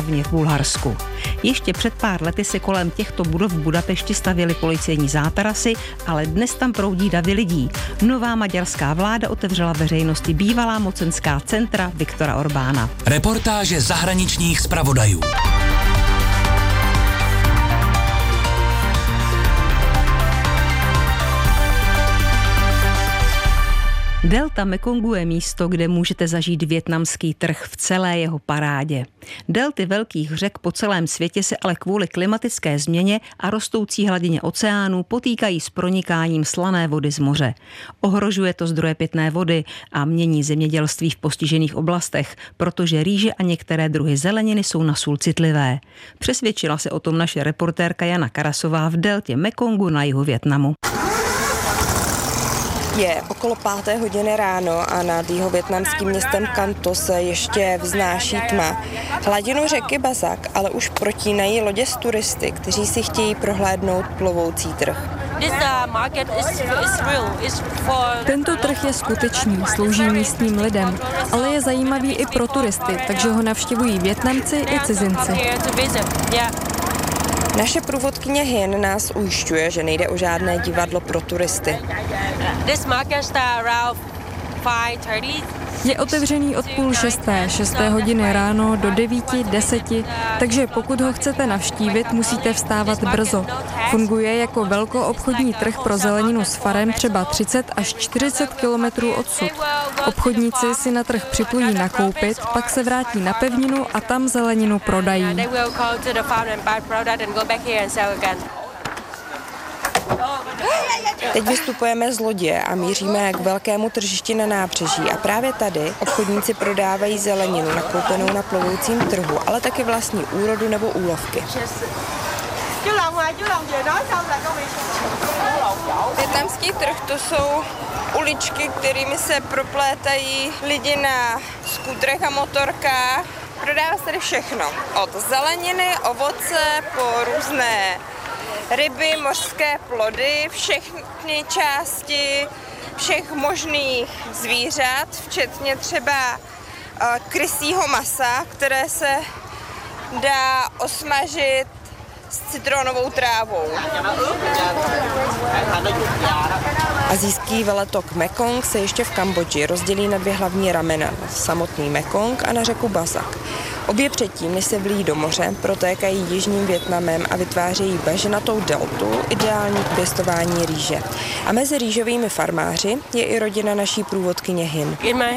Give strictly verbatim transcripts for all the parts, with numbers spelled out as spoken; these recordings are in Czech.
hlavně v Bulharsku. Ještě před pár lety se kolem těchto budov v Budapešti stavěly policejní zátarasy, ale dnes tam proudí davy lidí. Nová maďarská vláda otevřela veřejnosti bývalá mocenská centra Viktora Orbána. Reportáže zahraničních zpravodajů. Delta Mekongu je místo, kde můžete zažít vietnamský trh v celé jeho parádě. Delty velkých řek po celém světě se ale kvůli klimatické změně a rostoucí hladině oceánů potýkají s pronikáním slané vody z moře. Ohrožuje to zdroje pitné vody a mění zemědělství v postižených oblastech, protože rýže a některé druhy zeleniny jsou na sůl citlivé. Přesvědčila se o tom naše reportérka Jana Karasová v deltě Mekongu na jihu Vietnamu. Je okolo páté hodiny ráno a nad jihovietnamským městem Can Tho se ještě vznáší tma. Hladinu řeky Bazak ale už protínají lodě s turisty, kteří si chtějí prohlédnout plovoucí trh. Tento trh je skutečný, slouží místním lidem, ale je zajímavý i pro turisty, takže ho navštěvují Vietnamci i cizinci. Naše průvodkyně Hin nás ujišťuje, že nejde o žádné divadlo pro turisty. Je otevřený od půl šesté, šesté hodiny ráno do devíti, deseti, takže pokud ho chcete navštívit, musíte vstávat brzo. Funguje jako velkoobchodní trh pro zeleninu s farem třeba třicet až čtyřicet kilometrů odsud. Obchodníci si na trh připlují nakoupit, pak se vrátí na pevninu a tam zeleninu prodají. Teď vystupujeme z lodě a míříme k velkému tržišti na nábřeží a právě tady obchodníci prodávají zeleninu nakoupenou na plovoucím trhu, ale taky vlastní úrodu nebo úlovky. Vietnamský trh to jsou uličky, kterými se proplétají lidi na skútrech a motorkách. Prodává se tady všechno. Od zeleniny, ovoce po různé ryby, mořské plody, všechny části všech možných zvířat, včetně třeba krysího masa, které se dá osmažit s citronovou trávou. Asijský veletok Mekong se ještě v Kambodži rozdělí na dvě hlavní ramena, na samotný Mekong a na řeku Bazak. Obě předtím, než se vlíjí do moře, protékají jižním Vietnamem a vytvářejí bažinatou deltu, ideální k pěstování rýže. A mezi rýžovými farmáři je i rodina naší průvodkyně Hin.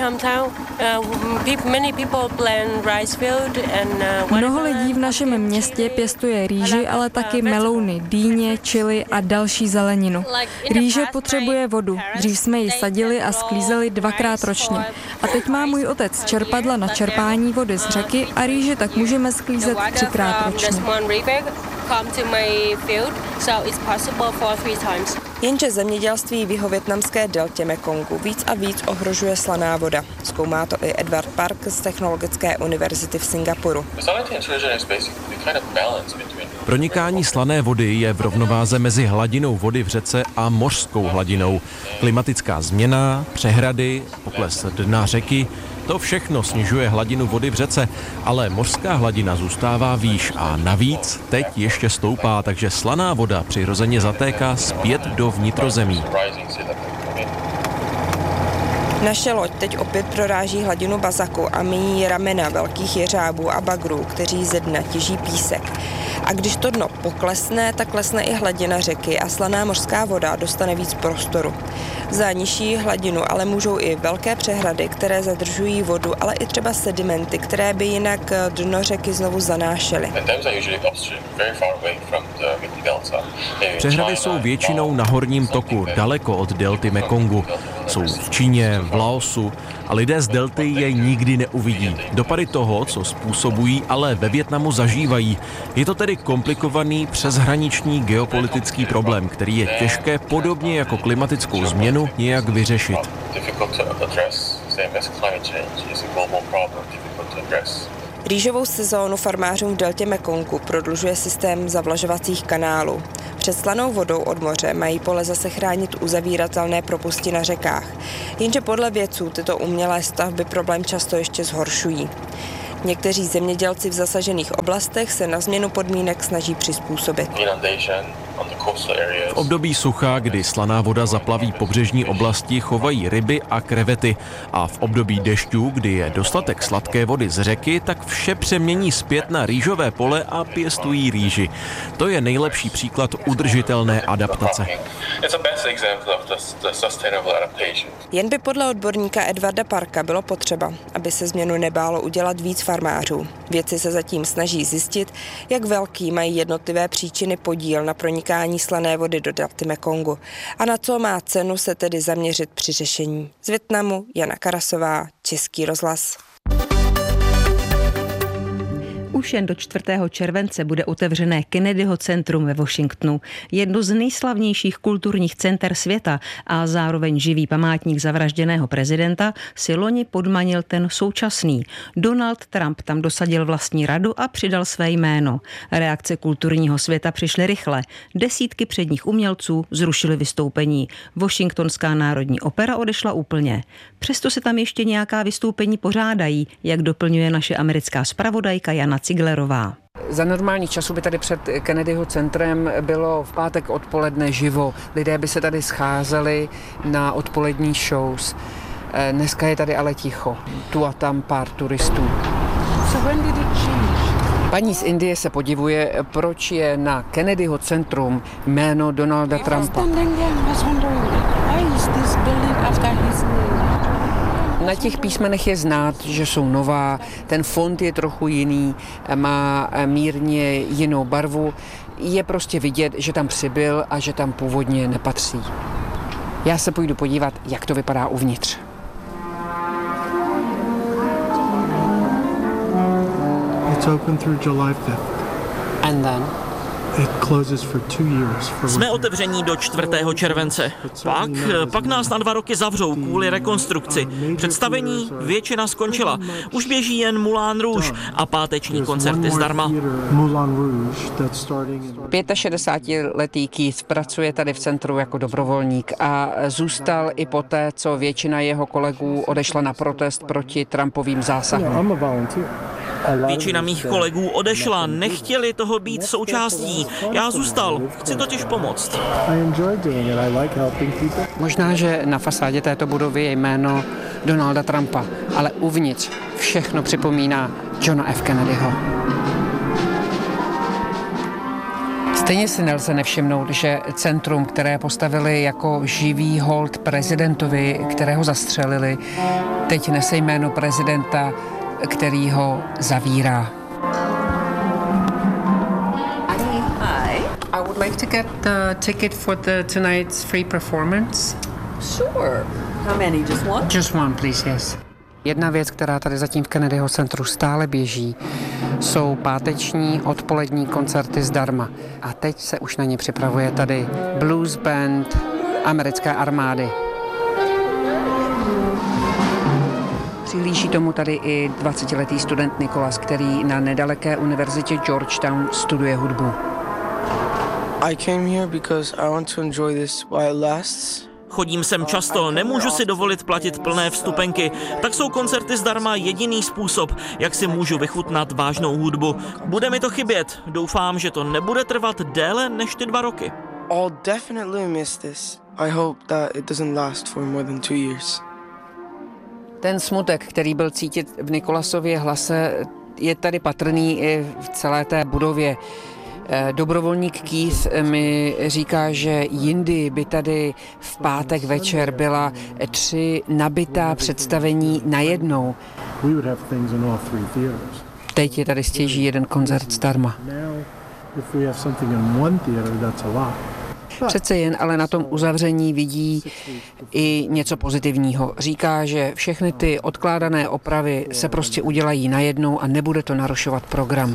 Mnoho lidí v našem městě pěstuje rýži, ale taky melouny, dýně, čili a další zeleninu. Rýže potřebuje vodu. Dřív jsme ji sadili a sklízeli dvakrát ročně. A teď má můj otec čerpadla na čerpání vody z řeky a rýže tak můžeme sklízet třikrát ročně. Jenže zemědělství v jihovietnamské deltě Mekongu víc a víc ohrožuje slaná voda. Zkoumá to i Edward Park z Technologické univerzity v Singapuru. Pronikání slané vody je v rovnováze mezi hladinou vody v řece a mořskou hladinou. Klimatická změna, přehrady, pokles dna řeky, to všechno snižuje hladinu vody v řece, ale mořská hladina zůstává výš a navíc teď ještě stoupá, takže slaná voda přirozeně zatéká zpět do vnitrozemí. Naše loď teď opět proráží hladinu Bazaku a míjí ramena velkých jeřábů a bagrů, kteří ze dna těží písek. A když to dno poklesne, tak klesne i hladina řeky a slaná mořská voda dostane víc prostoru. Za nižší hladinu ale můžou i velké přehrady, které zadržují vodu, ale i třeba sedimenty, které by jinak dno řeky znovu zanášely. Přehrady jsou většinou na horním toku, daleko od delty Mekongu. Jsou v Číně, v Laosu a lidé z delty je nikdy neuvidí. Dopady toho, co způsobují, ale ve Vietnamu zažívají. Je to tedy komplikovaný přeshraniční geopolitický problém, který je těžké podobně jako klimatickou změnu nějak vyřešit. Rýžovou sezónu farmářům v deltě Mekongu prodlužuje systém zavlažovacích kanálů. Před slanou vodou od moře mají pole zase chránit uzavíratelné propusti na řekách. Jenže podle vědců tyto umělé stavby problém často ještě zhoršují. Někteří zemědělci v zasažených oblastech se na změnu podmínek snaží přizpůsobit. V období sucha, kdy slaná voda zaplaví pobřežní oblasti, chovají ryby a krevety. A v období dešťů, kdy je dostatek sladké vody z řeky, tak vše přemění zpět na rýžové pole a pěstují rýži. To je nejlepší příklad udržitelné adaptace. Jen by podle odborníka Edvarda Parka bylo potřeba, aby se změnu nebálo udělat víc farmářů. Vědci se zatím snaží zjistit, jak velký mají jednotlivé příčiny podíl na pronikání slané vody do delty Mekongu a na co má cenu se tedy zaměřit při řešení. Z Vietnamu Jana Karasová, Český rozhlas. Už jen do čtvrtého července bude otevřené Kennedyho centrum ve Washingtonu, jedno z nejslavnějších kulturních center světa a zároveň živý památník zavražděného prezidenta si loni podmanil ten současný. Donald Trump tam dosadil vlastní radu a přidal své jméno. Reakce kulturního světa přišly rychle. Desítky předních umělců zrušily vystoupení. Washingtonská národní opera odešla úplně. Přesto se tam ještě nějaká vystoupení pořádají, jak doplňuje naše americká zpravodajka Jana Ciglerová. Za normálních časů by tady před Kennedyho centrem bylo v pátek odpoledne živo. Lidé by se tady scházeli na odpolední shows. Dneska je tady ale ticho. Tu a tam pár turistů. Paní z Indie se podivuje, proč je na Kennedyho centrum jméno Donalda Trumpa. Na těch písmenech je znát, že jsou nová, ten font je trochu jiný, má mírně jinou barvu. Je prostě vidět, že tam přibyl a že tam původně nepatří. Já se půjdu podívat, jak to vypadá uvnitř. It's open through July fifth. And then? Jsme otevření do čtvrtého července. Pak, pak nás na dva roky zavřou kvůli rekonstrukci. Představení většina skončila. Už běží jen Moulin Rouge a páteční koncerty zdarma. šedesátiletý Keith pracuje tady v centru jako dobrovolník a zůstal i poté, co většina jeho kolegů odešla na protest proti Trumpovým zásahům. Většina mých kolegů odešla, nechtěli toho být součástí. Já zůstal, chci totiž pomoct. Možná, že na fasádě této budovy je jméno Donalda Trumpa, ale uvnitř všechno připomíná Johna F. Kennedyho. Stejně si nelze nevšimnout, že centrum, které postavili jako živý hold prezidentovi, kterého zastřelili, teď nese jméno prezidenta, který ho zavírá. Hi. I would like to get the ticket for the tonight's free performance. Sure. How many? Just one? Just one, please, yes. Jedna věc, která tady zatím v Kennedyho centru stále běží, jsou páteční odpolední koncerty zdarma. A teď se už na ně připravuje tady blues band americké armády. Přihlíží tomu tady i dvacetiletý student Nicholas, který na nedaleké univerzitě Georgetown studuje hudbu. I came here because I want to enjoy this while it lasts. Chodím sem často, nemůžu si dovolit platit plné vstupenky, tak jsou koncerty zdarma jediný způsob, jak si můžu vychutnat vážnou hudbu. Bude mi to chybět, doufám, že to nebude trvat déle než ty dva roky. I'll definitely miss this. I hope that it doesn't last for more than two years. Ten smutek, který byl cítit v Nicholasově hlase, je tady patrný i v celé té budově. Dobrovolník Keith mi říká, že jindy by tady v pátek večer byla tři nabitá představení najednou. Teď je tady stěží jeden koncert zdarma. Přece jen ale na tom uzavření vidí i něco pozitivního. Říká, že všechny ty odkládané opravy se prostě udělají najednou a nebude to narušovat program.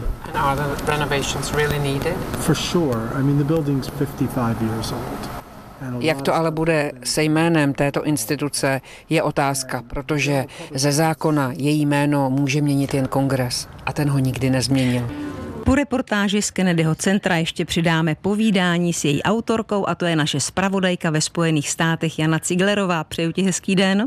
Jak to ale bude se jménem této instituce, je otázka, protože ze zákona její jméno může měnit jen kongres a ten ho nikdy nezměnil. Po reportáži z Kennedyho centra ještě přidáme povídání s její autorkou a to je naše zpravodajka ve Spojených státech Jana Ciglerová. Přeju ti hezký den.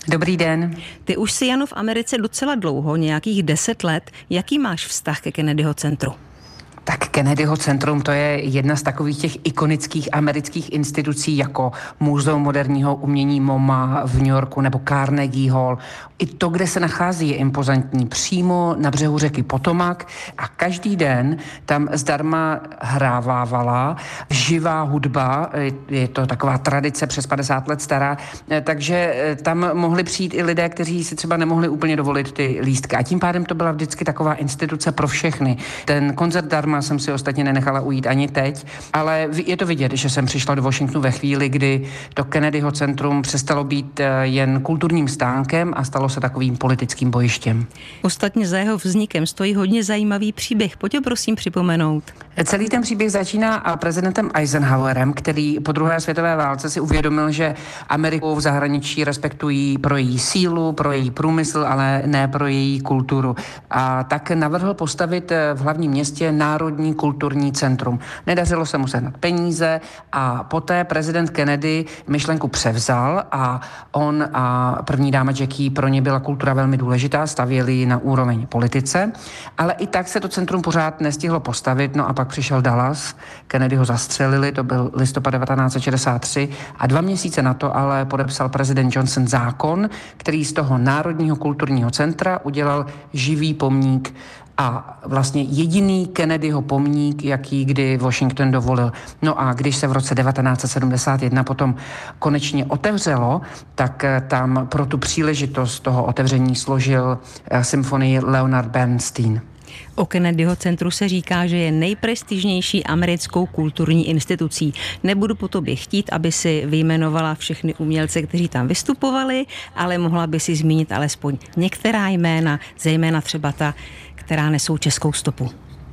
Dobrý den. Ty už jsi, Jano, v Americe docela dlouho, nějakých deset let. Jaký máš vztah ke Kennedyho centru? Tak Kennedyho centrum, to je jedna z takových těch ikonických amerických institucí jako Muzeum moderního umění MoMA v New Yorku nebo Carnegie Hall. I to, kde se nachází, je impozantní, přímo na břehu řeky Potomac a každý den tam zdarma hrávávala živá hudba, je to taková tradice přes padesát let stará, takže tam mohli přijít i lidé, kteří si třeba nemohli úplně dovolit ty lístky a tím pádem to byla vždycky taková instituce pro všechny. Ten koncert darma jsem si ostatně nenechala ujít ani teď, ale je to vidět, že jsem přišla do Washingtonu ve chvíli, kdy to Kennedyho centrum přestalo být jen kulturním stánkem a stalo se takovým politickým bojištěm. Ostatně za jeho vznikem stojí hodně zajímavý příběh. Pojď ho prosím připomenout. Celý ten příběh začíná prezidentem Eisenhowerem, který po druhé světové válce si uvědomil, že Ameriku v zahraničí respektují pro její sílu, pro její průmysl, ale ne pro její kulturu. A tak navrhl postavit v hlavním městě Národní kulturní centrum. Nedařilo se mu sehnat peníze a poté prezident Kennedy myšlenku převzal a on a první dáma Jackie, pro ně byla kultura velmi důležitá, stavěli ji na úroveň politice, ale i tak se to centrum pořád nestihlo postavit, no a pak přišel Dallas, Kennedy ho zastřelili, to byl listopad devatenáct set šedesát tři a dva měsíce na to ale podepsal prezident Johnson zákon, který z toho Národního kulturního centra udělal živý pomník a vlastně jediný Kennedyho pomník, jaký kdy Washington dovolil. No a když se v roce devatenáct set sedmdesát jedna potom konečně otevřelo, tak tam pro tu příležitost toho otevření složil symfonii Leonard Bernstein. O Kennedyho centru se říká, že je nejprestižnější americkou kulturní institucí. Nebudu po tobě chtít, aby si vyjmenovala všechny umělce, kteří tam vystupovali, ale mohla by si zmínit alespoň některá jména, zejména třeba ta, která nesou českou stopu.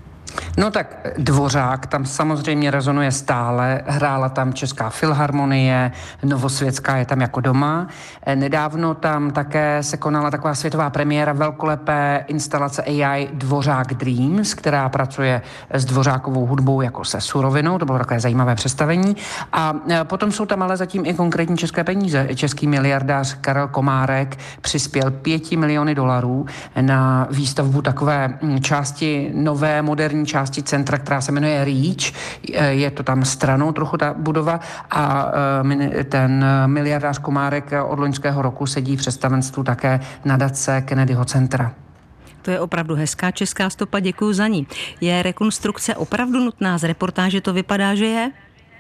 No tak Dvořák tam samozřejmě rezonuje stále, hrála tam Česká filharmonie, Novosvětská je tam jako doma. Nedávno tam také se konala taková světová premiéra velkolepé instalace A I Dvořák Dreams, která pracuje s Dvořákovou hudbou jako se surovinou, to bylo takové zajímavé představení. A potom jsou tam ale zatím i konkrétní české peníze. Český miliardář Karel Komárek přispěl pěti miliony dolarů na výstavbu takové části nové, moderní části centra, která se jmenuje REACH. Je to tam stranou trochu ta budova a ten miliardář Komárek od loňského roku sedí v představenstvu také nadace Kennedyho centra. To je opravdu hezká česká stopa, děkuju za ní. Je rekonstrukce opravdu nutná? Z reportáže to vypadá, že je?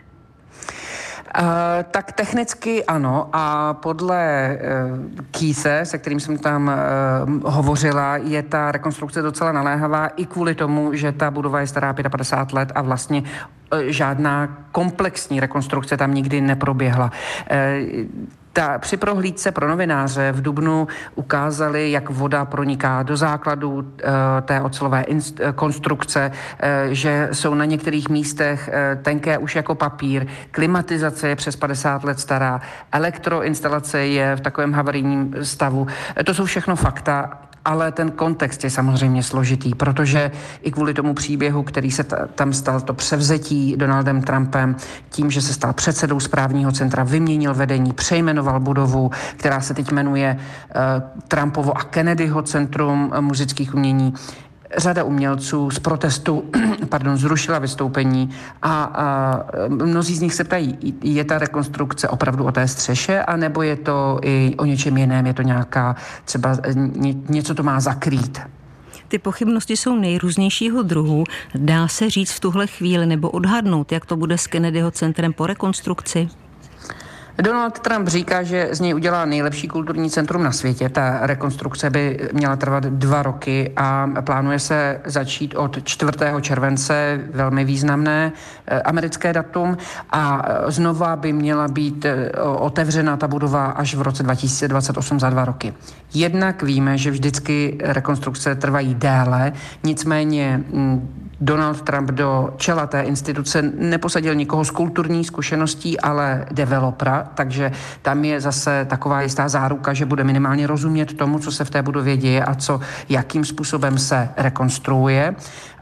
Uh, tak technicky ano a podle uh, Keithe, se kterým jsem tam uh, hovořila, je ta rekonstrukce docela naléhavá i kvůli tomu, že ta budova je stará padesát pět let a vlastně uh, žádná komplexní rekonstrukce tam nikdy neproběhla. Uh, Ta, při prohlídce pro novináře v dubnu ukázali, jak voda proniká do základů e, té ocelové inst, e, konstrukce, e, že jsou na některých místech e, tenké už jako papír, klimatizace je přes padesát let stará, elektroinstalace je v takovém havarijním stavu. E, to jsou všechno fakta, ale ten kontext je samozřejmě složitý, protože i kvůli tomu příběhu, který se t- tam stal, to převzetí Donaldem Trumpem, tím, že se stal předsedou správního centra, vyměnil vedení, přejmenoval budovu, která se teď jmenuje uh, Trumpovo a Kennedyho centrum muzických umění. Řada umělců z protestu pardon, zrušila vystoupení a, a mnozí z nich se ptají, je ta rekonstrukce opravdu o té střeše, anebo je to i o něčem jiném, je to nějaká, třeba ně, něco to má zakrýt. Ty pochybnosti jsou nejrůznějšího druhu. Dá se říct v tuhle chvíli nebo odhadnout, jak to bude s Kennedyho centrem po rekonstrukci? Donald Trump říká, že z něj udělá nejlepší kulturní centrum na světě. Ta rekonstrukce by měla trvat dva roky a plánuje se začít od čtvrtého července, velmi významné americké datum, a znova by měla být otevřena ta budova až v roce dva tisíce dvacet osm, za dva roky. Jednak víme, že vždycky rekonstrukce trvají déle, nicméně Donald Trump do čela té instituce neposadil nikoho s kulturní zkušeností, ale developera, takže tam je zase taková jistá záruka, že bude minimálně rozumět tomu, co se v té budově děje a co, jakým způsobem se rekonstruuje.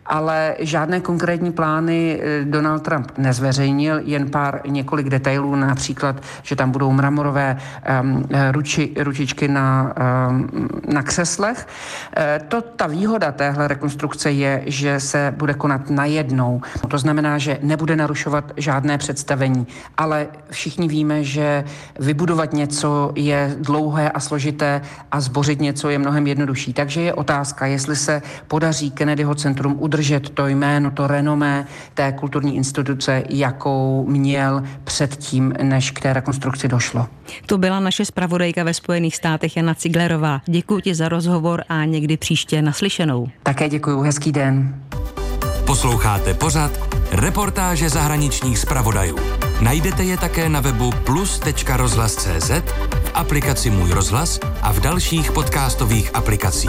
ale žádné konkrétní plány Donald Trump nezveřejnil, jen pár několik detailů, například, že tam budou mramorové um, ruči, ručičky na, um, na křeslech. E, to, ta výhoda téhle rekonstrukce je, že se bude konat najednou. To znamená, že nebude narušovat žádné představení, ale všichni víme, že vybudovat něco je dlouhé a složité a zbořit něco je mnohem jednodušší. Takže je otázka, jestli se podaří Kennedyho centrum udržet to jméno, to renomé té kulturní instituce, jakou měl předtím, než k té rekonstrukci došlo. To byla naše zpravodajka ve Spojených státech Jana Ciglerová. Děkuji ti za rozhovor a někdy příště naslyšenou. Také děkuji, hezký den. Posloucháte pořad Reportáže zahraničních zpravodajů. Najdete je také na webu plus tečka rozhlas tečka cé zet, v aplikaci Můj rozhlas a v dalších podcastových aplikacích.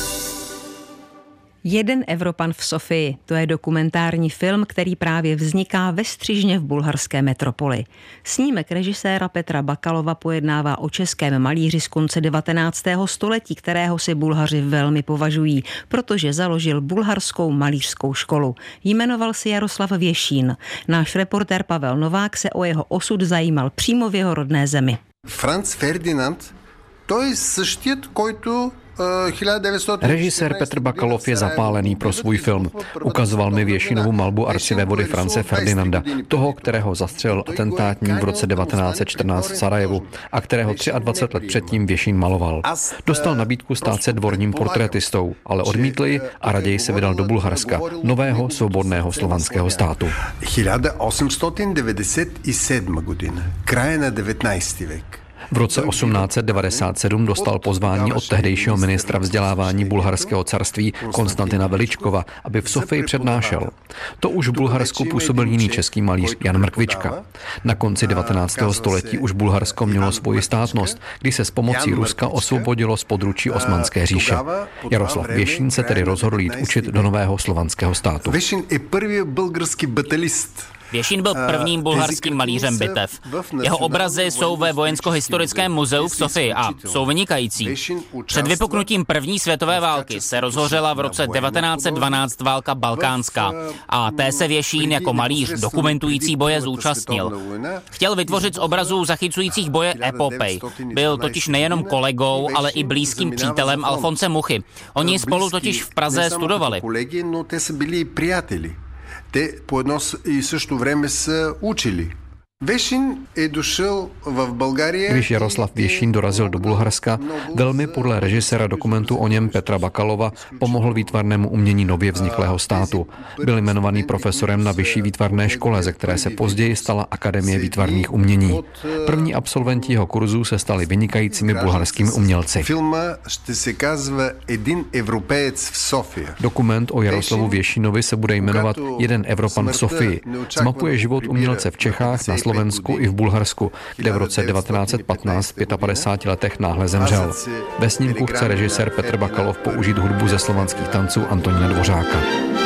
Jeden Evropan v Sofii, to je dokumentární film, který právě vzniká ve Střižně v bulharské metropoli. Snímek režiséra Petra Bakalova pojednává o českém malíři z konce devatenáctého století, kterého si Bulhaři velmi považují, protože založil bulharskou malířskou školu. Jmenoval se Jaroslav Věšín. Náš reportér Pavel Novák se o jeho osud zajímal přímo v jeho rodné zemi. Franz Ferdinand, to je същият, който Režisér Petr Bakalov je zapálený pro svůj film. Ukazoval mi Věšinovu malbu arcivévody France Ferdinanda, toho, kterého zastřelil atentátník v roce devatenáct set čtrnáct v Sarajevu a kterého dvacet tři let předtím Věšín maloval. Dostal nabídku stát se dvorním portrétistou, ale odmítl ji a raději se vydal do Bulharska, nového svobodného slovanského státu. osm set devadesát sedm година, kraje na devatenáctý věk. V roce osmnáct set devadesát sedm dostal pozvání od tehdejšího ministra vzdělávání bulharského carství Konstantina Veličkova, aby v Sofii přednášel. To už v Bulharsku působil jiný český malíř Jan Mrkvička. Na konci devatenáctého století už Bulharsko mělo svoji státnost, kdy se s pomocí Ruska osvobodilo z područí Osmanské říše. Jaroslav Věšín se tedy rozhodl jít učit do nového slovanského státu. Věšín je první bulgarský batalist. Věšín byl prvním bulharským malířem bitev. Jeho obrazy jsou ve Vojensko-historickém muzeu v Sofii a jsou vynikající. Před vypuknutím první světové války se rozhořela v roce devatenáct set dvanáct válka balkánská a té se Věšín jako malíř dokumentující boje zúčastnil. Chtěl vytvořit z obrazů zachycujících boje epopej. Byl totiž nejenom kolegou, ale i blízkým přítelem Alfonse Muchy. Oni spolu totiž v Praze studovali. Те по едно и също време са учили. Věšín je došel v Bulgarii. Když Jaroslav Věšín dorazil do Bulharska, velmi podle režiséra dokumentu o něm Petra Bakalova pomohl výtvarnému umění nově vzniklého státu. Byl jmenovaný profesorem na vyšší výtvarné škole, ze které se později stala Akademie výtvarných umění. První absolventi jeho kurzů se stali vynikajícími bulharskými umělci. Filma ще se казва Един европеец в София. Dokument o Jaroslavu Věšínovi se bude jmenovat Jeden Evropan v Sofii. Zmapuje život umělce v Čechách, na Slovensku i v Bulharsku, kde v roce devatenáct set patnáct v padesát pěti letech náhle zemřel. Ve snímku chce režisér Petr Bakalov použít hudbu ze slovanských tanců Antonína Dvořáka.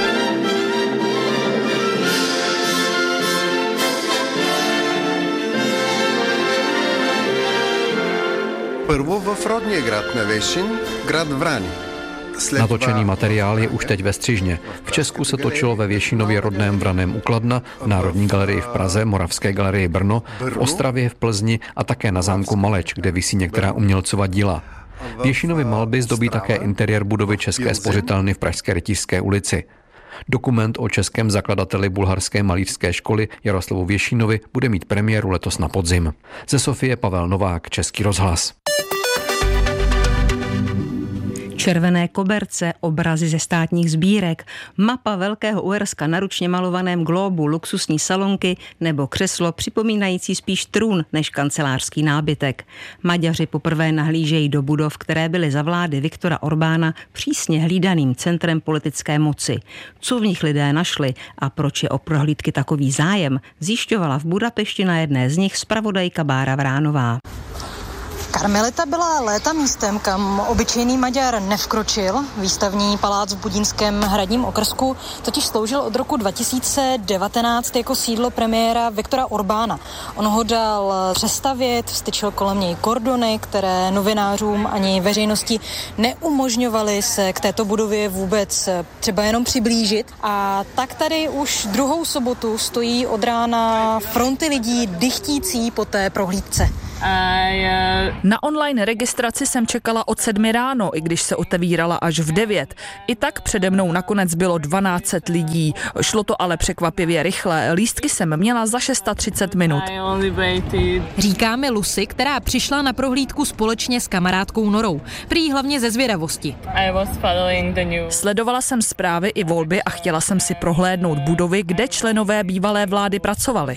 Prvo v rodně grad na Věšín, grad Vrani. Natočený materiál je už teď ve Střižně. V Česku se točilo ve Věšínově rodném Vraném u Kladna, v Národní galerii v Praze, Moravské galerii Brno, v Ostravě, v Plzni a také na zámku Maleč, kde visí některá umělcova díla. Věšínovy malby zdobí také interiér budovy České spořitelny v pražské Rytířské ulici. Dokument o českém zakladateli bulharské malířské školy Jaroslavu Věšínovi bude mít premiéru letos na podzim. Ze Sofie Pavel Novák, Český rozhlas. Červené koberce, obrazy ze státních sbírek, mapa Velkého Uherska na ručně malovaném glóbu, luxusní salonky nebo křeslo připomínající spíš trůn než kancelářský nábytek. Maďaři poprvé nahlížejí do budov, které byly za vlády Viktora Orbána přísně hlídaným centrem politické moci. Co v nich lidé našli a proč je o prohlídky takový zájem, zjišťovala v Budapešti na jedné z nich zpravodajka Bára Vránová. Karmelita byla léta místem, kam obyčejný Maďar nevkročil. Výstavní palác v Budínském hradním okrsku totiž sloužil od roku dva tisíce devatenáct jako sídlo premiéra Viktora Orbána. On ho dal přestavět, vstyčil kolem něj kordony, které novinářům ani veřejnosti neumožňovaly se k této budově vůbec třeba jenom přiblížit. A tak tady už druhou sobotu stojí od rána fronty lidí dychtící po té prohlídce. Na online registraci jsem čekala od sedmi ráno, i když se otevírala až v devět. I tak přede mnou nakonec bylo dvanáct set lidí. Šlo to ale překvapivě rychle. Lístky jsem měla za šest a třicet minut. Říká mi Lucy, která přišla na prohlídku společně s kamarádkou Norou. Prý hlavně ze zvědavosti. Sledovala jsem zprávy i volby a chtěla jsem si prohlédnout budovy, kde členové bývalé vlády pracovali.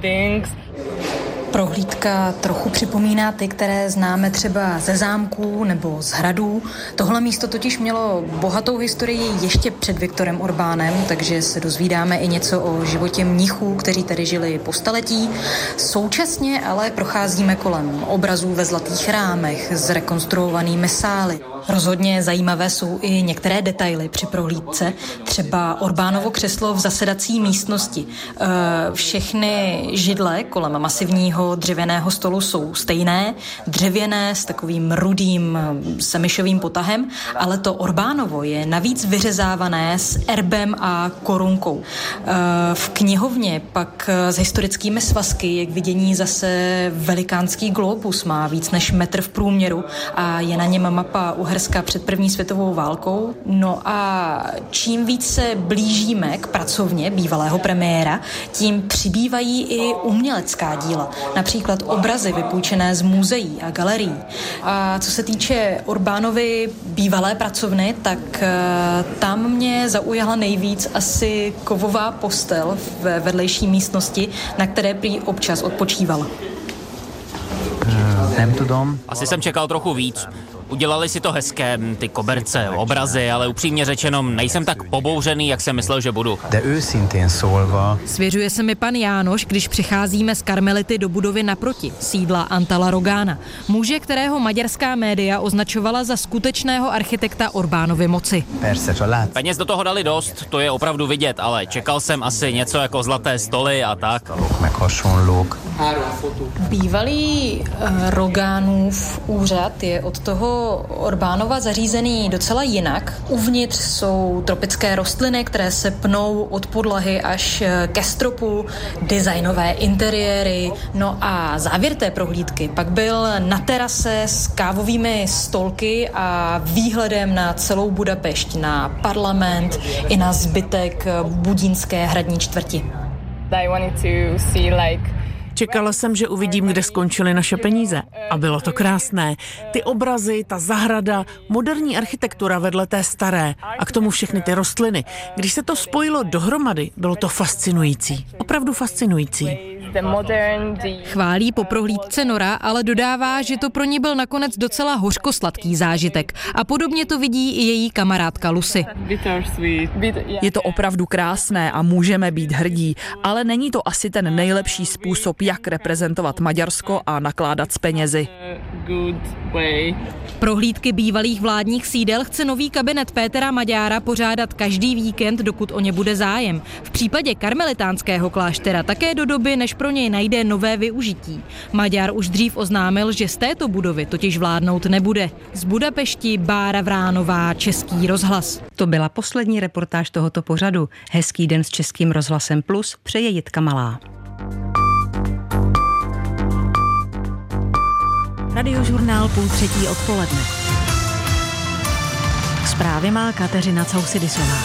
Prohlídka trochu připomíná ty, které známe třeba ze zámků nebo z hradů. Tohle místo totiž mělo bohatou historii ještě před Viktorem Orbánem, takže se dozvídáme i něco o životě mnichů, kteří tady žili po staletí. Současně ale procházíme kolem obrazů ve zlatých rámech, zrekonstruovanými sály. Rozhodně zajímavé jsou i některé detaily při prohlídce, třeba Orbánovo křeslo v zasedací místnosti. Všechny židle kolem masivního dřevěného stolu jsou stejné, dřevěné s takovým rudým semišovým potahem, ale to Orbánovo je navíc vyřezávané s erbem a korunkou. V knihovně pak s historickými svazky je k vidění zase velikánský globus, má víc než metr v průměru a je na něm mapa Uherska před první světovou válkou. No a čím víc se blížíme k pracovně bývalého premiéra, tím přibývají i umělecká díla. Například obrazy vypůjčené z muzeí a galerií. A co se týče Orbánovy bývalé pracovny, tak tam mě zaujala nejvíc asi kovová postel v vedlejší místnosti, na které prý občas odpočívala. Jdem tu dom. Asi jsem čekal trochu víc. Udělali si to hezké, ty koberce, obrazy, ale upřímně řečeno, nejsem tak pobouřený, jak jsem myslel, že budu. Svěřuje se mi pan Jánoš, když přicházíme z Karmelity do budovy naproti, sídla Antala Rogána. Muže, kterého maďarská média označovala za skutečného architekta Orbánovy moci. Peněz do toho dali dost, to je opravdu vidět, ale čekal jsem asi něco jako zlaté stoly a tak. Bývalý uh, Rogánův úřad je od toho Orbánova zařízený docela jinak. Uvnitř jsou tropické rostliny, které se pnou od podlahy až ke stropu, designové interiéry. No a závěr té prohlídky pak byl na terase s kávovými stolky a výhledem na celou Budapešť, na parlament i na zbytek budínské hradní čtvrti. I wanted to see like Čekala jsem, že uvidím, kde skončily naše peníze. A bylo to krásné. Ty obrazy, ta zahrada, moderní architektura vedle té staré a k tomu všechny ty rostliny. Když se to spojilo dohromady, bylo to fascinující. Opravdu fascinující. Chválí po prohlídce Nora, ale dodává, že to pro ní byl nakonec docela hořkosladký zážitek. A podobně to vidí i její kamarádka Lucy. Je to opravdu krásné a můžeme být hrdí, ale není to asi ten nejlepší způsob, jak reprezentovat Maďarsko a nakládat s penězi. Prohlídky bývalých vládních sídel chce nový kabinet Pétera Maďára pořádat každý víkend, dokud o ně bude zájem. V případě karmelitánského kláštera také do doby, než pro něj najde nové využití. Maďar už dřív oznámil, že z této budovy totiž vládnout nebude. Z Budapešti Bára Vránová, Český rozhlas. To byla poslední reportáž tohoto pořadu. Hezký den s Českým rozhlasem Plus přeje Jitka Malá. Radiožurnál půl třetí odpoledne. Zprávy má Kateřina Causidisová.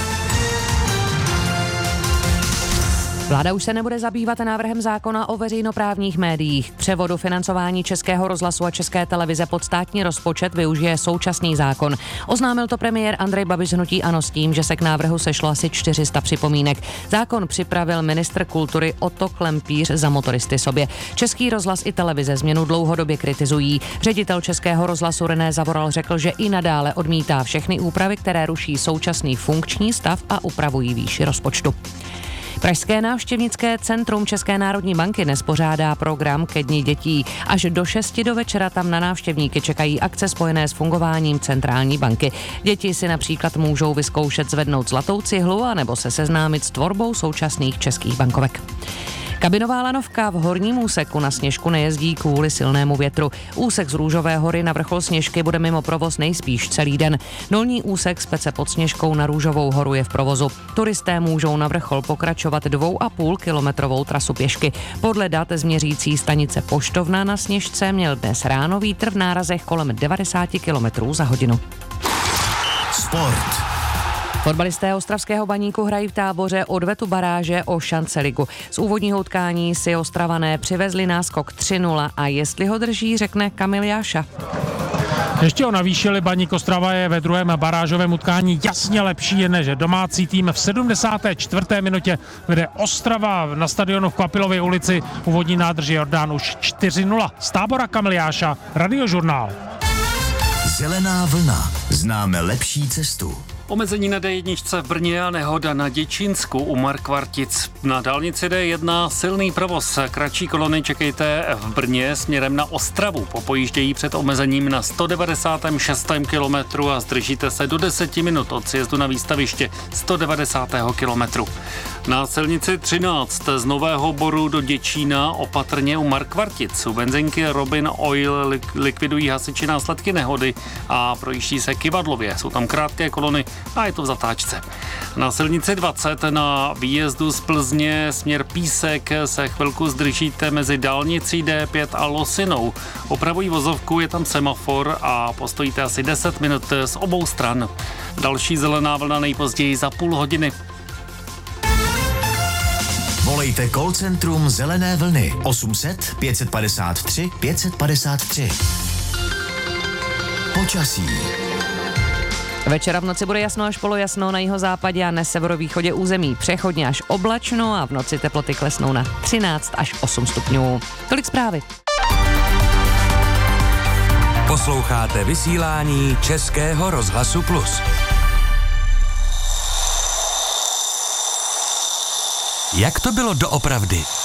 Vláda už se nebude zabývat návrhem zákona o veřejnoprávních médiích. K převodu financování Českého rozhlasu a České televize pod státní rozpočet využije současný zákon. Oznámil to premiér Andrej Babiš z hnutí ANO s tím, že se k návrhu sešlo asi čtyři sta připomínek. Zákon připravil ministr kultury Otto Klempíř za motoristy sobě. Český rozhlas i televize změnu dlouhodobě kritizují. Ředitel Českého rozhlasu René Zavoral řekl, že i nadále odmítá všechny úpravy, které ruší současný funkční stav a upravují výši rozpočtu. Pražské návštěvnické centrum České národní banky dnes pořádá program ke dni dětí. Až do šesti do večera tam na návštěvníky čekají akce spojené s fungováním centrální banky. Děti si například můžou vyzkoušet zvednout zlatou cihlu a nebo se seznámit s tvorbou současných českých bankovek. Kabinová lanovka v horním úseku na Sněžku nejezdí kvůli silnému větru. Úsek z Růžové hory na vrchol Sněžky bude mimo provoz nejspíš celý den. Dolní úsek z Pece pod Sněžkou na Růžovou horu je v provozu. Turisté můžou na vrchol pokračovat dvou a půl kilometrovou trasu pěšky. Podle dat z měřící stanice Poštovna na Sněžce měl dnes ráno vítr v nárazech kolem devadesát kilometrů za hodinu. Sport. Fotbalisté ostravského Baníku hrají v Táboře odvetu baráže o šance ligu. Z úvodního utkání si Ostravané přivezli náskok tři nula a jestli ho drží, řekne Kamil Jáša. Ještě ho navýšili, Baník Ostrava je ve druhém barážovém utkání jasně lepší, než domácí tým. V sedmdesáté čtvrté minutě vede Ostrava na stadionu v Kvapilově ulici u vodní nádrže Jordán už čtyři nula. Z Tábora Kamil Jáša, Radiožurnál. Zelená vlna. Známe lepší cestu. Omezení na D jedna v Brně a nehoda na Děčínsku u Markvartic. Na dálnici D jedna silný provoz. Kratší kolony čekejte v Brně směrem na Ostravu. Popojíždějí před omezením na sto devadesátém šestém kilometru a zdržíte se do deseti minut od sjezdu na výstaviště sto devadesátého kilometru. Na silnici třináct z Nového Boru do Děčína opatrně u Markvartic. U benzinky Robin Oil likvidují hasiči následky nehody a projíždí se Kyvadlově. Jsou tam krátké kolony a je to v zatáčce. Na silnici dvacet na výjezdu z Plzně směr Písek se chvilku zdržíte mezi dálnicí D pět a Losinou. Opravují vozovku, je tam semafor a postojíte asi deset minut z obou stran. Další zelená vlna nejpozději za půl hodiny. Volejte call centrum Zelené vlny osm set pět padesát tři pět padesát tři. Počasí. Večera v noci bude jasno až polojasno na jihozápadě a na severovýchodě území. Přechodně až oblačno a v noci teploty klesnou na třináct až osm stupňů. Tolik zprávy. Posloucháte vysílání Českého rozhlasu Plus. Jak to bylo doopravdy?